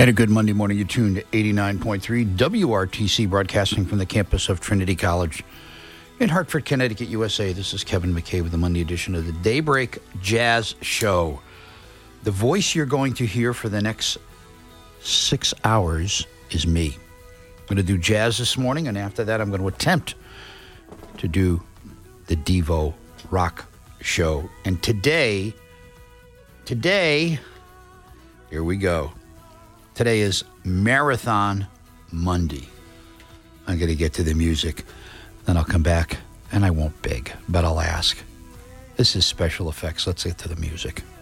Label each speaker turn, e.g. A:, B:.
A: And a good Monday morning. You tuned to 89.3 WRTC, broadcasting from the campus of Trinity College in Hartford, Connecticut, USA. This is Kevin McKay with the Monday edition of the Daybreak Jazz Show. The voice you're going to hear for the next 6 hours is me. I'm going to do jazz this morning, and after that, I'm going to attempt to do the Devo Rock Show. And today, here we go. Today is Marathon Monday. I'm going to get to the music. Then I'll come back, and I won't beg, but I'll ask. This is special effects. Let's get to the music.